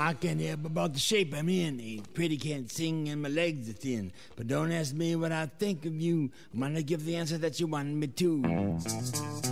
I can help about the shape I'm in. Ain't pretty, can't sing, and my legs are thin. But don't ask me what I think of you. I'm gonna give the answer that you want me to.